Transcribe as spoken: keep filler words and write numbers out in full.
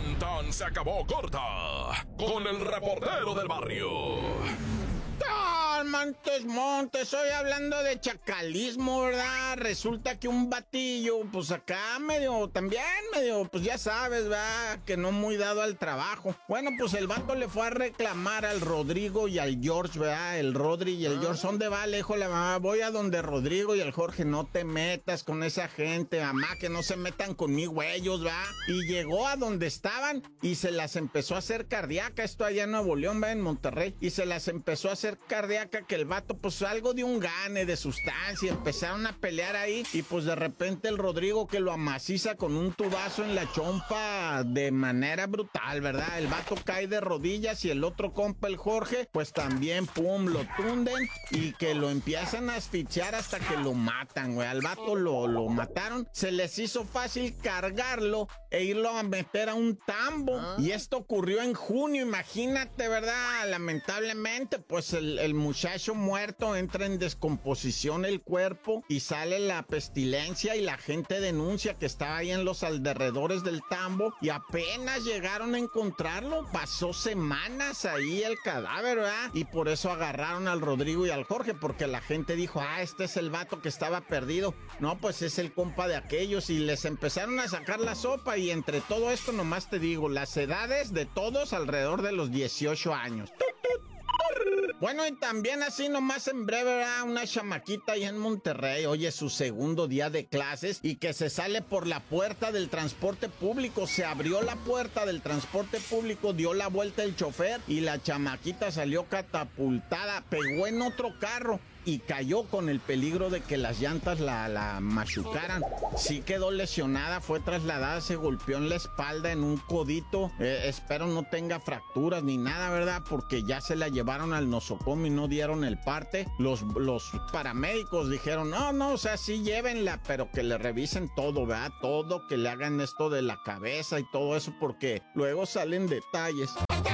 Tan tan se acabó corta con el reportero del barrio. Montes, Montes, hoy hablando de chacalismo, ¿verdad? Resulta que un batillo, pues acá medio, también medio, pues ya sabes, ¿verdad? Que no muy dado al trabajo. Bueno, pues el vato le fue a reclamar al Rodrigo y al George, ¿verdad? El Rodri y el George, ¿dónde va? Le dijo la mamá, voy a donde Rodrigo y el Jorge, no te metas con esa gente, mamá, que no se metan conmigo ellos, ¿verdad? Y llegó a donde estaban y se las empezó a hacer cardíaca, esto allá en Nuevo León, ¿verdad? En Monterrey, y se las empezó a hacer cardíaca que el vato, pues algo de un gane, de sustancia, empezaron a pelear ahí y pues de repente el Rodrigo que lo amaciza con un tubazo en la chompa de manera brutal, ¿verdad? El vato cae de rodillas y el otro compa, el Jorge, pues también, pum, lo tunden y que lo empiezan a asfixiar hasta que lo matan, güey. Al vato lo, lo mataron, se les hizo fácil cargarlo e irlo a meter a un tambo y esto ocurrió en junio, imagínate, ¿verdad? Lamentablemente, pues el, el muchacho muerto, entra en descomposición el cuerpo y sale la pestilencia y la gente denuncia que estaba ahí en los alrededores del tambo y apenas llegaron a encontrarlo, pasó semanas ahí el cadáver, ¿verdad? Y por eso agarraron al Rodrigo y al Jorge, porque la gente dijo, ah, este es el vato que estaba perdido. No, pues es el compa de aquellos y les empezaron a sacar la sopa y entre todo esto nomás te digo, las edades de todos alrededor de los dieciocho años. Bueno, y también así nomás en breve, ¿verdad? Una chamaquita ahí en Monterrey, oye, su segundo día de clases y que se sale por la puerta del transporte público. Se abrió la puerta del transporte público, dio la vuelta el chofer y la chamaquita salió catapultada, pegó en otro carro y cayó con el peligro de que las llantas la, la machucaran. Sí quedó lesionada, fue trasladada, se golpeó en la espalda, en un codito. Eh, espero no tenga fracturas ni nada, ¿verdad? Porque ya se la llevaron al nosocomio y no dieron el parte. Los, los paramédicos dijeron, no, no, o sea, sí llévenla, pero que le revisen todo, ¿verdad? Todo, que le hagan esto de la cabeza y todo eso, porque luego salen detalles.